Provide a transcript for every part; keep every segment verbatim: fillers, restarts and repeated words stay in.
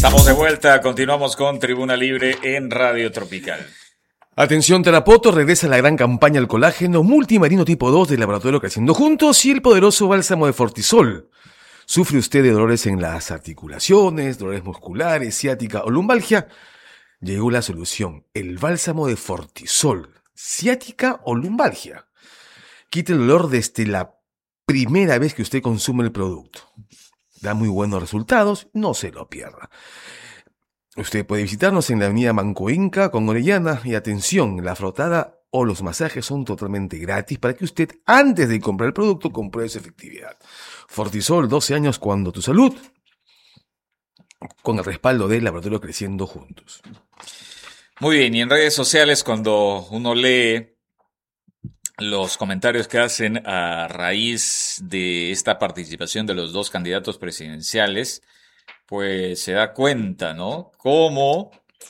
Estamos de vuelta, continuamos con Tribuna Libre en Radio Tropical. Atención Tarapoto, regresa la gran campaña al colágeno multimarino tipo dos del laboratorio Creciendo Juntos y el poderoso bálsamo de Fortisol. ¿Sufre usted de dolores en las articulaciones, dolores musculares, ciática o lumbalgia? Llegó la solución, el bálsamo de Fortisol, ciática o lumbalgia. Quita el dolor desde la primera vez que usted consume el producto. Da muy buenos resultados, no se lo pierda. Usted puede visitarnos en la avenida Manco Inca con Orellana y atención, la frotada o los masajes son totalmente gratis para que usted antes de comprar el producto compruebe su efectividad. Fortisol, doce años cuando tu salud, con el respaldo del laboratorio Creciendo Juntos. Muy bien, y en redes sociales cuando uno lee los comentarios que hacen a raíz de esta participación de los dos candidatos presidenciales, pues se da cuenta, ¿no? Cómo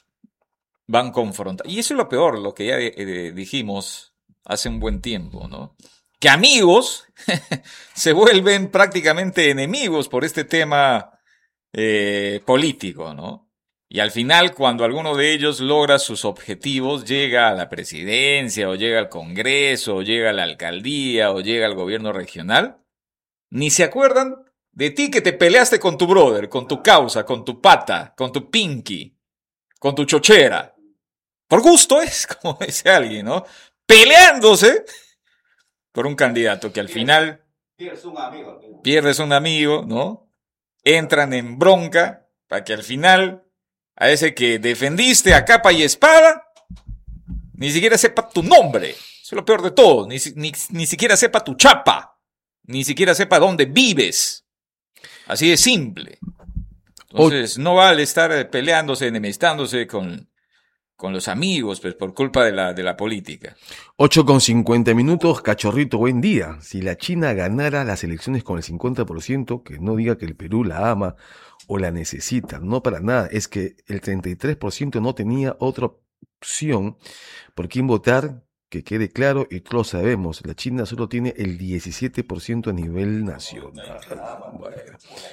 van confrontando. Y eso es lo peor, lo que ya eh, dijimos hace un buen tiempo, ¿no? Que amigos se vuelven prácticamente enemigos por este tema eh, político, ¿no? Y al final, cuando alguno de ellos logra sus objetivos, llega a la presidencia, o llega al Congreso, o llega a la alcaldía, o llega al gobierno regional, ni se acuerdan de ti que te peleaste con tu brother, con tu causa, con tu pata, con tu pinky, con tu chochera. Por gusto es, como dice alguien, ¿no? Peleándose por un candidato que al final Pierdes un amigo. pierdes un amigo, ¿no? Entran en bronca para que al final a ese que defendiste a capa y espada ni siquiera sepa tu nombre. Eso es lo peor de todo. Ni, ni, ni siquiera sepa tu chapa. Ni siquiera sepa dónde vives. Así de simple. Entonces, no vale estar peleándose, enemistándose con, con los amigos, pues, por culpa de la, de la política. ocho con cincuenta minutos, cachorrito, buen día. Si la China ganara las elecciones con el cincuenta por ciento, que no diga que el Perú la ama o la necesita, no para nada. Es que el treinta y tres por ciento no tenía otra opción por quién votar, que quede claro, y todos sabemos, la China solo tiene el diecisiete por ciento a nivel nacional. Bueno.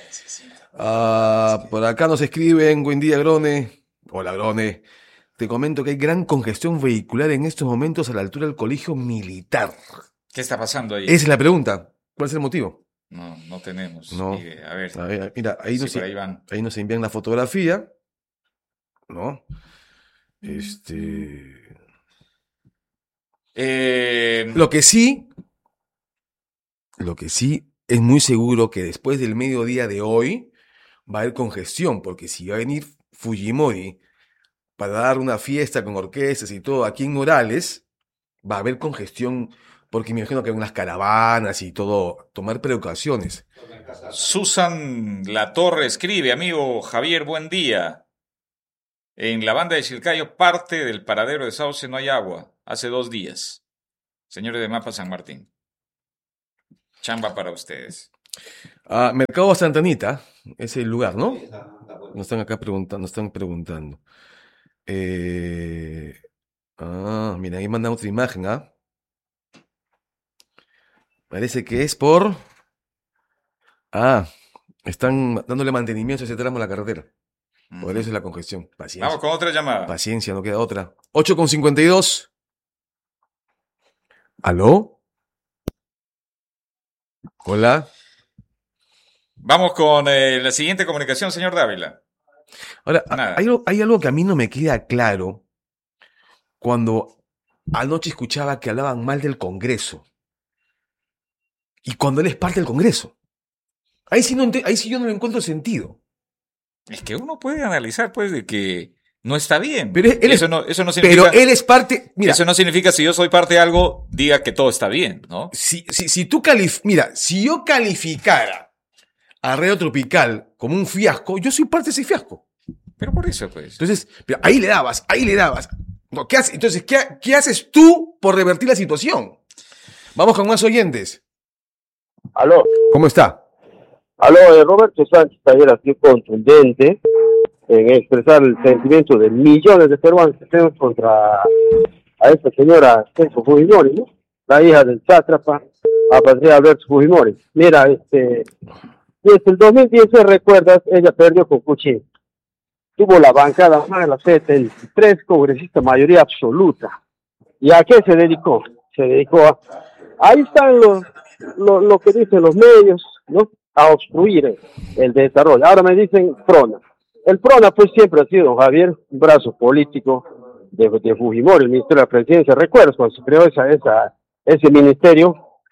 Ah, por acá nos escriben, buen día, Grone. Hola, Grone. Te comento que hay gran congestión vehicular en estos momentos a la altura del colegio militar. ¿Qué está pasando ahí? Esa es la pregunta. ¿Cuál es el motivo? No, no tenemos. No. Mire, a ver. A ver, mira, ahí, Sí, nos, por ahí van. ahí nos envían la fotografía, ¿no? Este... Eh, Lo que sí, lo que sí es muy seguro que después del mediodía de hoy va a haber congestión, porque si va a venir Fujimori para dar una fiesta con orquestas y todo aquí en Morales, va a haber congestión, porque me imagino que hay unas caravanas y todo, tomar precauciones. Susan Latorre escribe, amigo Javier, buen día. En la banda de Chilcayo, parte del paradero de Sauce no hay agua. Hace dos días. Señores de Mapa San Martín. Chamba para ustedes. Ah, Mercado Santa Anita, es el lugar, ¿no? Nos están acá preguntando, nos están preguntando. Eh, ah, mira, ahí mandan otra imagen, ¿ah? Parece que es por... Ah, están dándole mantenimiento a ese tramo de la carretera. Por eso es la congestión. Paciencia. Vamos con otra llamada. Paciencia, no queda otra. ocho con cincuenta y dos. ¿Aló? Hola. Vamos con eh, la siguiente comunicación, señor Dávila. Ahora, Nada. hay, algo- hay algo que a mí no me queda claro cuando anoche escuchaba que hablaban mal del Congreso. Y cuando él es parte del Congreso. Ahí sí, no, ente- ahí sí yo no le encuentro sentido. Es que uno puede analizar, pues, de que no está bien. Pero él es- eso, no, eso no significa... Pero él es parte... Mira, Eso no significa si yo soy parte de algo, diga que todo está bien, ¿no? si, si, si tú calif... Mira, si yo calificara a Radio Tropical como un fiasco, yo soy parte de ese fiasco. Pero por eso, pues. Entonces, pero ahí le dabas, ahí le dabas. No, ¿qué hace- Entonces, ¿qué, ¿qué haces tú por revertir la situación? Vamos con más oyentes. Aló, ¿Cómo está? aló, eh, Roberto Sánchez Taller, aquí contundente en expresar el sentimiento de millones de peruanos que tenemos contra a esta señora Kenzo Fujimori, ¿no? La hija del sátrapa, a Patria Alberto Fujimori. Mira, este, desde el dos mil diez, ¿recuerdas? Ella perdió con Cuchín. tuvo la bancada más de las setenta y tres congresistas, mayoría absoluta. ¿Y a qué se dedicó? Se dedicó a... Ahí están los, lo, lo que dicen los medios, ¿no? A obstruir el desarrollo. Ahora me dicen PRONA. El PRONA pues siempre ha sido, don Javier, un brazo político de, de Fujimori, el Ministerio de la Presidencia. ¿Recuerdas cuando se creó esa, esa, ese ministerio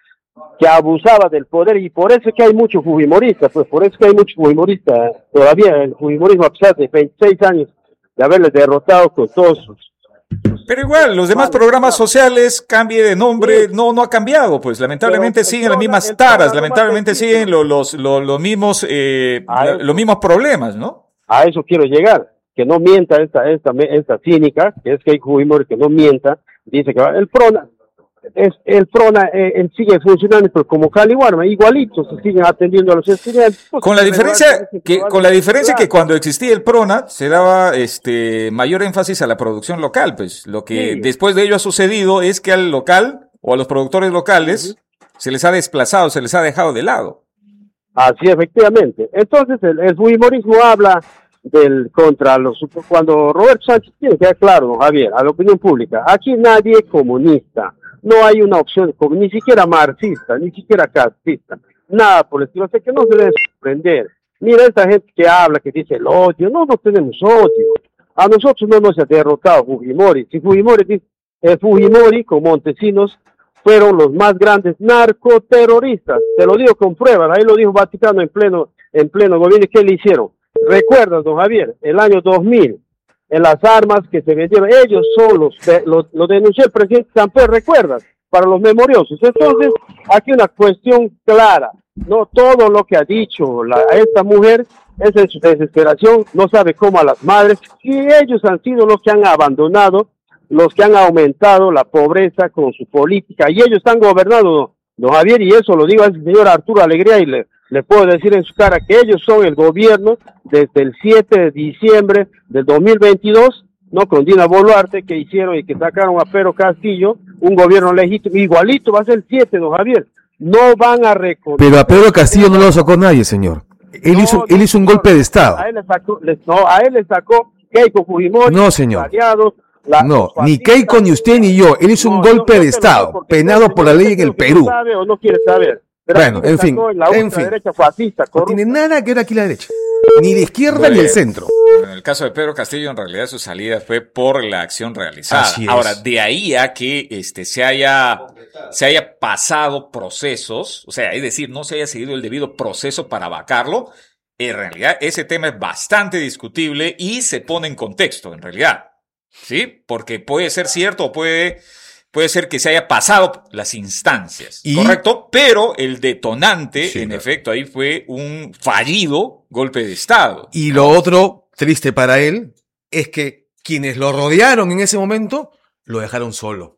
que abusaba del poder? Y por eso es que hay muchos fujimoristas, pues por eso es que hay muchos fujimoristas todavía, el fujimorismo a pesar de veintiséis años de haberles derrotado con todos sus... Pero igual, los demás programas sociales, cambie de nombre, no no ha cambiado, pues lamentablemente siguen las mismas taras, lamentablemente siguen los los los, los mismos eh, la, los mismos problemas, ¿no? A eso quiero llegar, que no mienta esta esta esta cínica, que es que hay Fujimori que no mienta, dice que el PRONA es el PRONA eh, él sigue funcionando, pero como Caliwarma, igualito se siguen atendiendo a los estudiantes. Pues, con la diferencia que con la diferencia que cuando existía el PRONA se daba este mayor énfasis a la producción local, pues lo que sí. Después de ello ha sucedido es que al local o a los productores locales uh-huh. se les ha desplazado, se les ha dejado de lado. Así efectivamente. Entonces el, el fujimorismo habla del contra los cuando Roberto Sánchez tiene que quedar claro, don Javier, a la opinión pública, aquí nadie es comunista. No hay una opción, ni siquiera marxista, ni siquiera castista, nada por el estilo, o sea que no se debe sorprender. Mira esta gente que habla, que dice el odio, no, no tenemos odio. A nosotros no nos ha derrotado Fujimori. Si Fujimori dice, eh, Fujimori con Montesinos fueron los más grandes narcoterroristas, te lo digo con pruebas, ahí lo dijo Vaticano en pleno, en pleno gobierno, ¿qué le hicieron? ¿Recuerdas, don Javier? El año dos mil. En las armas que se vendieron, ellos son los, lo, lo denunció el presidente Samper, ¿recuerdas? Para los memoriosos. Entonces, aquí una cuestión clara, no todo lo que ha dicho la, esta mujer es en su desesperación, no sabe cómo a las madres, y ellos han sido los que han abandonado, los que han aumentado la pobreza con su política, y ellos están gobernando, don Javier, y eso lo digo al señor Arturo Alegría, y le Le puedo decir en su cara que ellos son el gobierno desde el siete de diciembre del dos mil veintidós, no con Dina Boluarte, que hicieron y que sacaron a Pedro Castillo, un gobierno legítimo, igualito va a ser el siete, don Javier. No van a reconocer. Pero a Pedro Castillo no lo sacó nadie, señor. Él, no, hizo, él hizo un no, golpe de Estado. A él le sacó, le, no, a él le sacó Keiko Fujimori. No, señor. Aliados, la, no, ni Keiko, ni usted, ni yo. Él hizo no, un golpe de Estado, penado por la ley en el Perú. ¿Sabe o no quiere saber? Pero bueno, en fin, en fin. Fascista, no tiene nada que ver aquí la derecha, ni la izquierda bueno, ni el centro. En el caso de Pedro Castillo, en realidad su salida fue por la acción realizada. Ahora, de ahí a que este se haya se haya pasado procesos, o sea, es decir, no se haya seguido el debido proceso para vacarlo, en realidad ese tema es bastante discutible y se pone en contexto, en realidad, ¿sí? Porque puede ser cierto o puede... Puede ser que se haya pasado las instancias, ¿y? Correcto, pero el detonante, sí, en claro. efecto, ahí fue un fallido golpe de Estado. Y lo otro triste para él es que quienes lo rodearon en ese momento lo dejaron solo.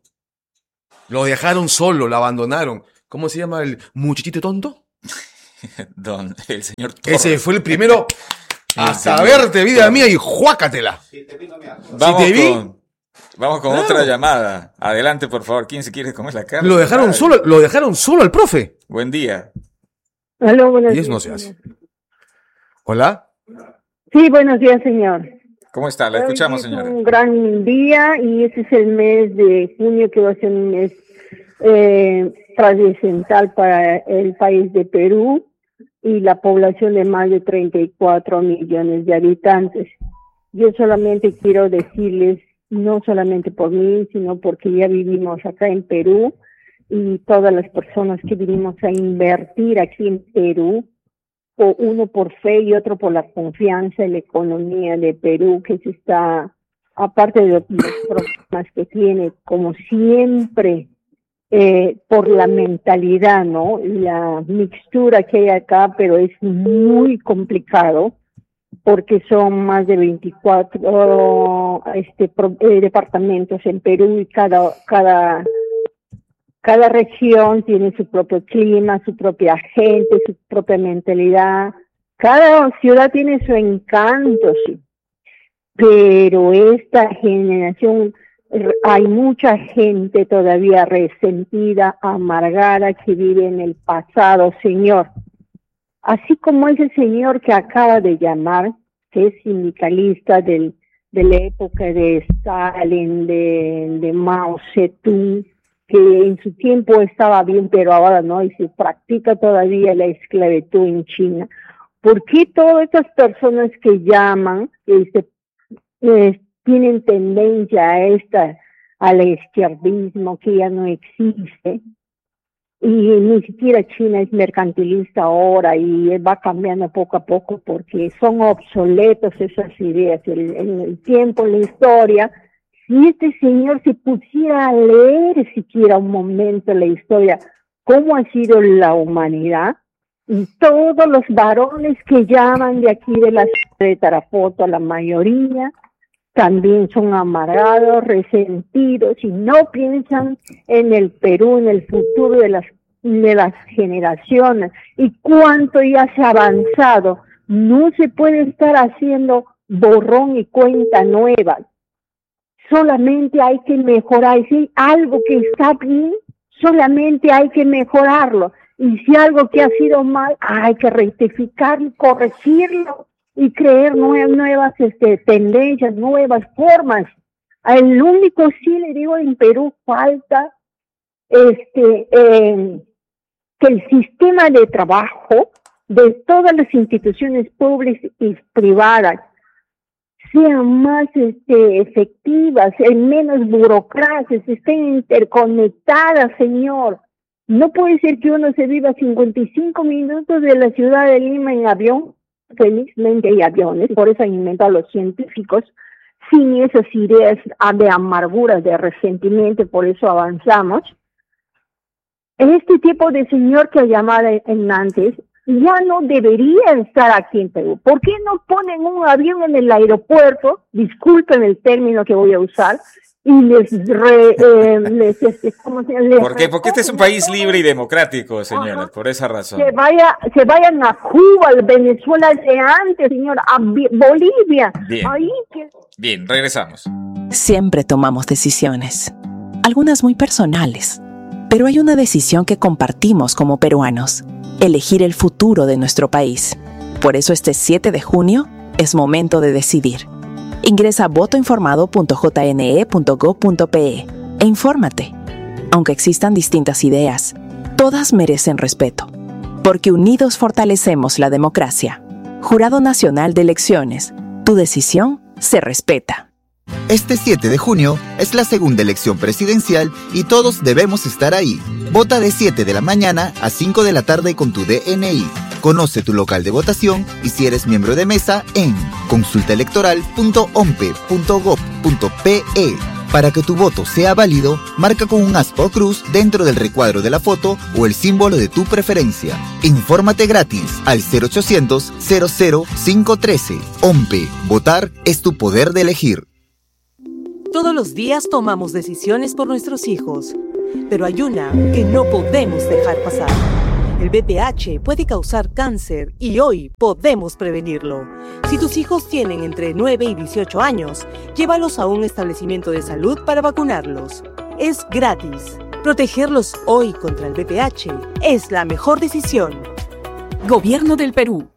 Lo dejaron solo, lo abandonaron. ¿Cómo se llama el muchachito tonto? Don, el señor Torres. Ese fue el primero hasta verte, vida Torres. Mía, y juácatela. Si te vi, no me Vamos si te vi, con... Vamos con claro. otra llamada. Adelante, por favor. ¿Quién se quiere comer la carne? Lo dejaron solo, lo dejaron solo al profe. Buen día. Aló, buenos días. Y eso no se hace. ¿Hola? Sí, buenos días, señor. ¿Cómo está? La escuchamos, señora. Es un gran día y este es el mes de junio que va a ser un mes eh, trascendental para el país de Perú y la población de más de treinta y cuatro millones de habitantes. Yo solamente quiero decirles, no solamente por mí, sino porque ya vivimos acá en Perú y todas las personas que vinimos a invertir aquí en Perú, o uno por fe y otro por la confianza en la economía de Perú, que se está, aparte de los problemas que tiene, como siempre, eh, por la mentalidad, ¿no? La mixtura que hay acá, pero es muy complicado, porque son más de veinticuatro este, pro, eh, departamentos en Perú y cada, cada, cada región tiene su propio clima, su propia gente, su propia mentalidad. Cada ciudad tiene su encanto, sí. Pero esta generación, hay mucha gente todavía resentida, amargada, que vive en el pasado, señor. Así como ese señor que acaba de llamar, que es sindicalista del, de la época de Stalin, de, de Mao Zedong, que en su tiempo estaba bien, pero ahora no, y se practica todavía la esclavitud en China. ¿Por qué todas estas personas que llaman, que se, eh, tienen tendencia a esta, al izquierdismo que ya no existe? Y ni siquiera China es mercantilista ahora y va cambiando poco a poco porque son obsoletas esas ideas. El, en el tiempo, en la historia, si este señor se pusiera a leer siquiera un momento la historia, cómo ha sido la humanidad, y todos los varones que llaman de aquí de la ciudad de Tarapoto, la mayoría, también son amargados, resentidos y no piensan en el Perú, en el futuro de las, de las generaciones y cuánto ya se ha avanzado. No se puede estar haciendo borrón y cuenta nueva. Solamente hay que mejorar. Si hay algo que está bien, solamente hay que mejorarlo. Y si algo que ha sido mal, hay que rectificarlo, corregirlo y crear nuevas, nuevas este, tendencias, nuevas formas. El único, sí le digo, en Perú falta este eh, que el sistema de trabajo de todas las instituciones públicas y privadas sean más este, efectivas, en menos burocracias, estén interconectadas, señor. No puede ser que uno se viva cincuenta y cinco minutos de la ciudad de Lima en avión. Felizmente hay aviones, por eso han inventado los científicos, sin esas ideas de amargura, de resentimiento, por eso avanzamos. Este tipo de señor que llamaba en antes ya no debería estar aquí en Perú. ¿Por qué no ponen un avión en el aeropuerto? Disculpen el término que voy a usar. Y les, re, eh, les este, ¿cómo se llama? ¿Por qué? Porque este es un país libre y democrático, señora, Ajá. por esa razón. Se vaya, se vayan a Cuba, a Venezuela de antes, señora, a Bolivia. Bien. Ahí que... Bien, regresamos. Siempre tomamos decisiones, algunas muy personales, pero hay una decisión que compartimos como peruanos: elegir el futuro de nuestro país. Por eso este siete de junio es momento de decidir. Ingresa a voto informado punto j n e punto gob punto p e e infórmate. Aunque existan distintas ideas, todas merecen respeto. Porque unidos fortalecemos la democracia. Jurado Nacional de Elecciones. Tu decisión se respeta. Este siete de junio es la segunda elección presidencial y todos debemos estar ahí. Vota de siete de la mañana a cinco de la tarde con tu D N I. Conoce tu local de votación y si eres miembro de mesa en consulta electoral punto ompe punto gob punto pe. Para que tu voto sea válido, marca con un aspa o cruz dentro del recuadro de la foto o el símbolo de tu preferencia. Infórmate gratis al cero ochocientos, cero cero cinco uno tres. OMPE. Votar es tu poder de elegir. Todos los días tomamos decisiones por nuestros hijos, pero hay una que no podemos dejar pasar. El V I H puede causar cáncer y hoy podemos prevenirlo. Si tus hijos tienen entre nueve y dieciocho años, llévalos a un establecimiento de salud para vacunarlos. Es gratis. Protegerlos hoy contra el V I H es la mejor decisión. Gobierno del Perú.